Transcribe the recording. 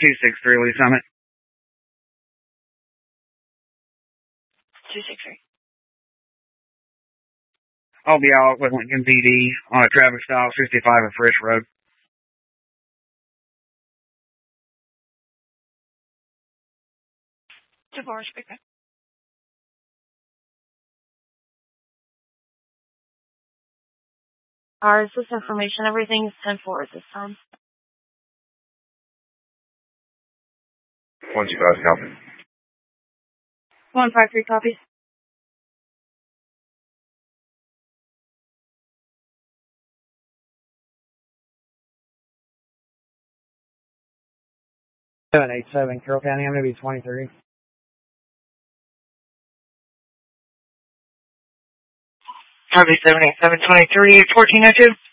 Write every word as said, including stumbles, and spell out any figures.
two six three Lee Summit. two six three. I'll be out with Lincoln P D on a traffic stop, sixty-five at Frisch Road. two four, speaker. Alright, is this information? Everything is ten four at this time. one two five, copy. one five three, copy. seven eight seven, Carroll County, I'm going to be twenty-three. Copy seven eight seven twenty-three, fourteen oh two.